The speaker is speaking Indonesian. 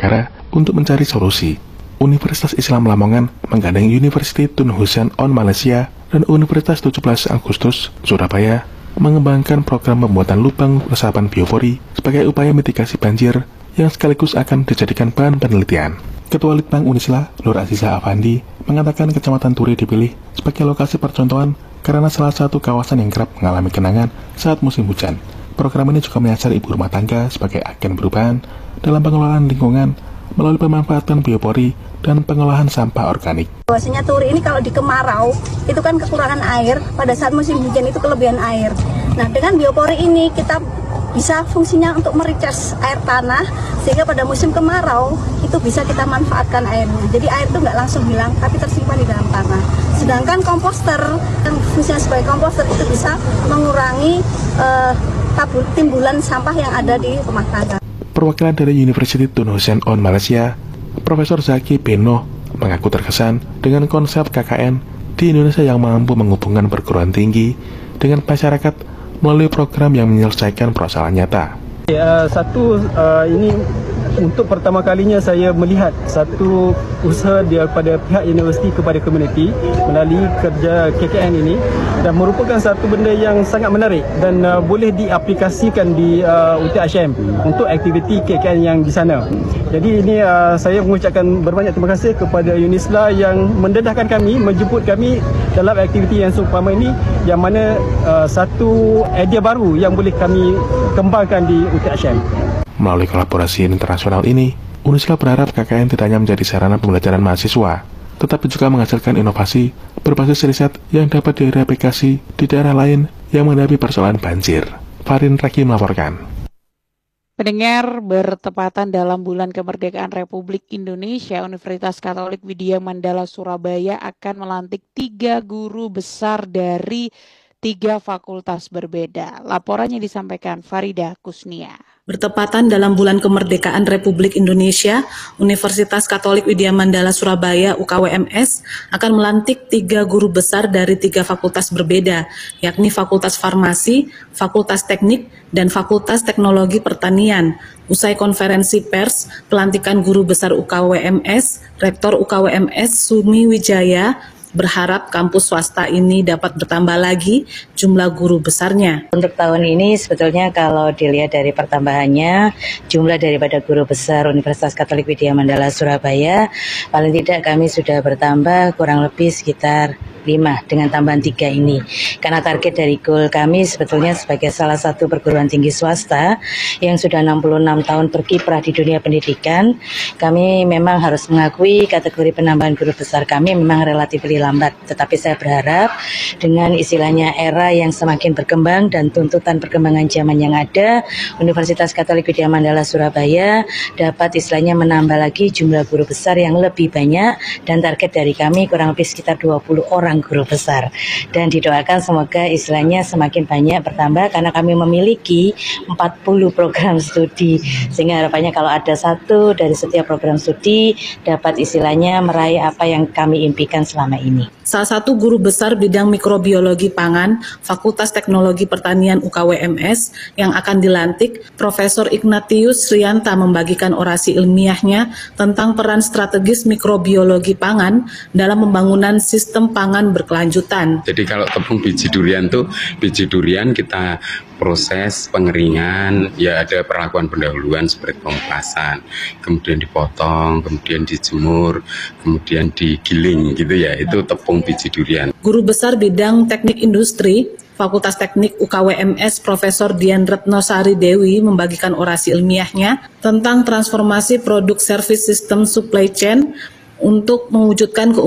negara untuk mencari solusi. Universitas Islam Lamongan menggandeng University Tun Hussein On Malaysia dan Universitas 17 Agustus Surabaya mengembangkan program pembuatan lubang resapan biopori sebagai upaya mitigasi banjir yang sekaligus akan dijadikan bahan penelitian. Ketua Litbang Unisla, Nur Aziza Afandi, mengatakan Kecamatan Turi dipilih sebagai lokasi percontohan karena salah satu kawasan yang kerap mengalami genangan saat musim hujan. Program ini juga menyasar ibu rumah tangga sebagai agen perubahan dalam pengelolaan lingkungan melalui pemanfaatan biopori dan pengolahan sampah organik. Bahwasanya Turi ini kalau di kemarau itu kan kekurangan air, pada saat musim hujan itu kelebihan air. Nah, dengan biopori ini kita bisa fungsinya untuk merecharge air tanah sehingga pada musim kemarau itu bisa kita manfaatkan airnya. Jadi air itu nggak langsung hilang tapi tersimpan di dalam tanah. Sedangkan komposter yang fungsinya sebagai komposter itu bisa mengurangi timbulan sampah yang ada di rumah tangga. Perwakilan dari University Tun Hussein On Malaysia, Profesor Zaki Beno, mengaku terkesan dengan konsep KKN di Indonesia yang mampu menghubungkan perguruan tinggi dengan masyarakat melalui program yang menyelesaikan persoalan nyata. Ini untuk pertama kalinya saya melihat satu usaha daripada pihak universiti kepada komuniti melalui kerja KKN ini, dan merupakan satu benda yang sangat menarik dan boleh diaplikasikan di UTHM untuk aktiviti KKN yang di sana. Jadi ini saya mengucapkan berbanyak terima kasih kepada Unisla yang mendedahkan kami, menjemput kami dalam aktiviti yang seumpama ini, yang mana satu idea baru yang boleh kami kembangkan di UTHM. Melalui kolaborasi internasional ini, Unisla berharap KKN tidak hanya menjadi sarana pembelajaran mahasiswa, tetapi juga menghasilkan inovasi berbasis riset yang dapat direplikasi di daerah lain yang menghadapi persoalan banjir. Farin Raki melaporkan. Pendengar, bertepatan dalam bulan kemerdekaan Republik Indonesia, Universitas Katolik Widya Mandala Surabaya akan melantik 3 guru besar dari 3 fakultas berbeda. Laporannya disampaikan Farida Kusnia. Bertepatan dalam bulan kemerdekaan Republik Indonesia, Universitas Katolik Widya Mandala Surabaya UKWMS akan melantik 3 guru besar dari 3 fakultas berbeda, yakni Fakultas Farmasi, Fakultas Teknik, dan Fakultas Teknologi Pertanian. Usai konferensi pers, pelantikan guru besar UKWMS, Rektor UKWMS Sumi Wijaya berharap kampus swasta ini dapat bertambah lagi jumlah guru besarnya. Untuk tahun ini sebetulnya kalau dilihat dari pertambahannya, jumlah daripada guru besar Universitas Katolik Widya Mandala Surabaya, paling tidak kami sudah bertambah kurang lebih sekitar 5 dengan tambahan 3 ini. Karena target dari goal kami sebetulnya sebagai salah satu perguruan tinggi swasta yang sudah 66 tahun berkiprah di dunia pendidikan, kami memang harus mengakui kategori penambahan guru besar kami memang relatif lambat. Tetapi saya berharap dengan istilahnya era yang semakin berkembang dan tuntutan perkembangan zaman yang ada, Universitas Katolik Widya Mandala Surabaya dapat istilahnya menambah lagi jumlah guru besar yang lebih banyak, dan target dari kami kurang lebih sekitar 20 orang guru besar, dan didoakan semoga istilahnya semakin banyak bertambah karena kami memiliki 40 program studi, sehingga harapannya kalau ada satu dari setiap program studi dapat istilahnya meraih apa yang kami impikan selama ini. Salah satu guru besar bidang mikrobiologi pangan Fakultas Teknologi Pertanian UKWMS yang akan dilantik, Profesor Ignatius Rianta, membagikan orasi ilmiahnya tentang peran strategis mikrobiologi pangan dalam pembangunan sistem pangan berkelanjutan. Jadi kalau tepung biji durian tuh, biji durian kita proses pengeringan, ya ada perlakuan pendahuluan seperti pengupasan, kemudian dipotong, kemudian dijemur, kemudian digiling gitu ya, itu tepung biji durian. Guru besar bidang teknik industri Fakultas Teknik UKWMS Profesor Dian Retnosari Dewi membagikan orasi ilmiahnya tentang transformasi produk service system supply chain untuk mewujudkan